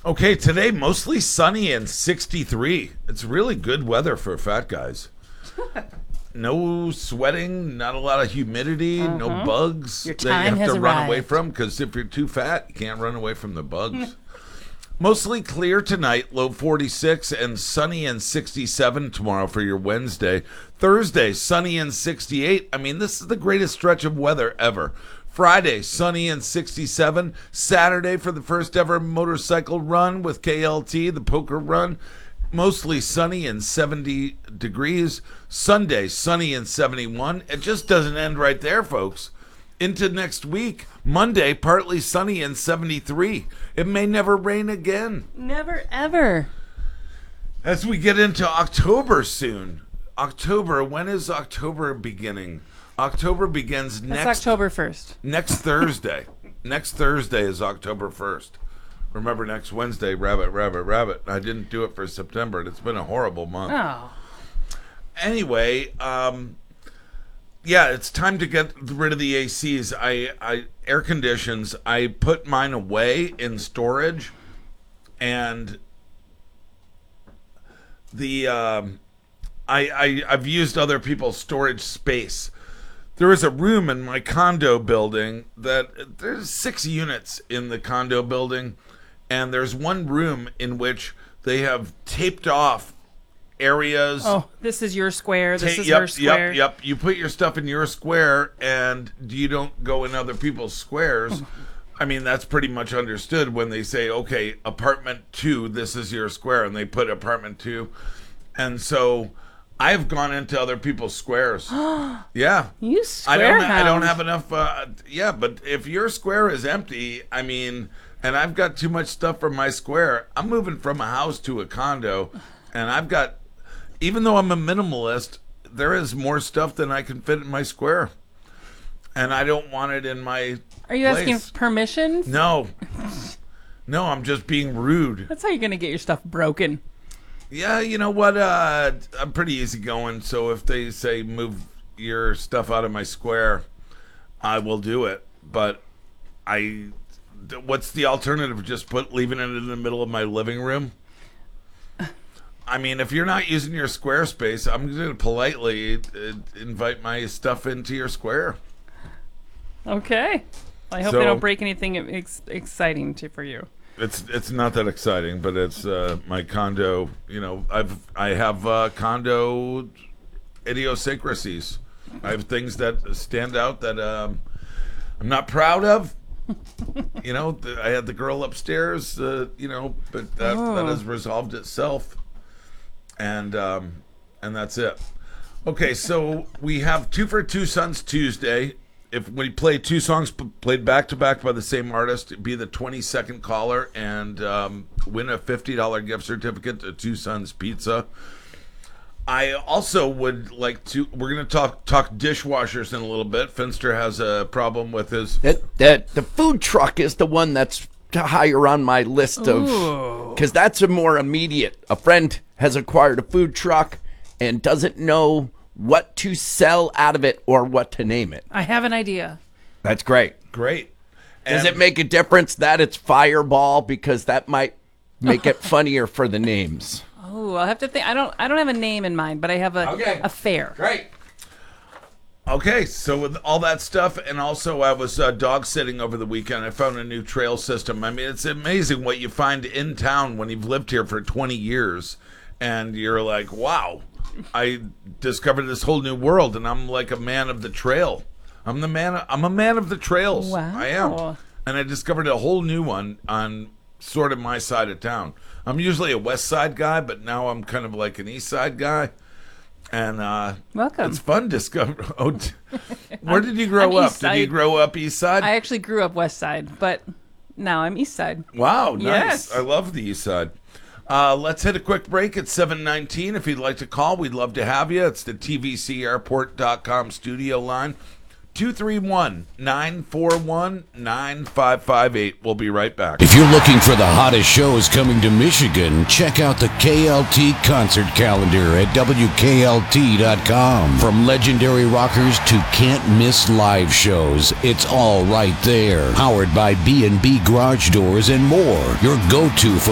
Okay, today mostly sunny and 63. It's really good weather for fat guys. No sweating, not a lot of humidity, no bugs Your that you time have has to run away arrived. from, because if you're too fat, you can't run away from the bugs. Mostly clear tonight, low 46, and sunny and 67 tomorrow for your Wednesday. Thursday, sunny and 68. I mean, this is the greatest stretch of weather ever. Friday, sunny and 67. Saturday for the first ever motorcycle run with KLT, the poker run. Mostly sunny and 70 degrees. Sunday, sunny and 71. It just doesn't end right there, folks. Into next week, Monday, partly sunny and 73. It may never rain again. Never, ever. As we get into October soon. October, when is October beginning? October begins That's October 1st. next Thursday. Next Thursday is October 1st. Remember, next Wednesday, rabbit, rabbit, rabbit. I didn't do it for September, and it's been a horrible month. Oh. Anyway, yeah, it's time to get rid of the ACs. I air conditions. I put mine away in storage, and the I've used other people's storage space. There is a room in my condo building that there's 6 units in the condo building, and there's one room in which they have taped off areas. Oh, this is your square. This is Yep, her square. Yep. You put your stuff in your square, and you don't go in other people's squares. I mean, that's pretty much understood when they say, okay, apartment 2, this is your square, and they put apartment 2. And so I've gone into other people's squares. Yeah. You square I don't have enough. Yeah, but if your square is empty, I mean, and I've got too much stuff for my square, I'm moving from a house to a condo, and I've got, even though I'm a minimalist, there is more stuff than I can fit in my square. And I don't want it in my Are you asking place. permission? No. No, I'm just being rude. That's how you're going to get your stuff broken. Yeah, you know what? I'm pretty easygoing, so if they say move your stuff out of my square, I will do it. But what's the alternative? Just leaving it in the middle of my living room? I mean, if you're not using your square space, I'm going to politely invite my stuff into your square. Okay. I hope So- they don't break anything exciting for you. It's not that exciting, but it's my condo. You know, I have condo idiosyncrasies. I have things that stand out that I'm not proud of. You know, I had the girl upstairs. You know, but that has resolved itself, and that's it. Okay, so we have 2 for 2 Sons Tuesday. If we play 2 songs played back to back by the same artist, be the 22nd caller and win a $50 gift certificate to 2 Sons Pizza. I also would like to. We're going to talk dishwashers in a little bit. Finster has a problem with his. The food truck is the one that's higher on my list of, because that's a more immediate. A friend has acquired a food truck and doesn't know what to sell out of it or what to name it. I have an idea. That's great. Great. Does it make a difference that it's Fireball? Because that might make it funnier for the names. Oh, I'll have to think. I don't have a name in mind, but I have a fair. Great. Okay, so with all that stuff, and also I was dog sitting over the weekend. I found a new trail system. I mean, it's amazing what you find in town when you've lived here for 20 years, and you're like, wow, I discovered this whole new world, and I'm like a man of the trail. I'm a man of the trails. Wow. I am. And I discovered a whole new one on sort of my side of town. I'm usually a west side guy, but now I'm kind of like an east side guy. And welcome. It's fun discover. Where did you grow up? east Did you side. grow up east side? I actually grew up west side, but now I'm east side. Wow, nice. Yes. I love the east side. Let's hit a quick break at 7:19. If you'd like to call, we'd love to have you. It's the tvcairport.com studio line. 231-941-9558. We'll be right back. If you're looking for the hottest shows coming to Michigan, check out the KLT concert calendar at WKLT.com. From legendary rockers to can't-miss live shows, it's all right there. Powered by B&B Garage Doors and more. Your go-to for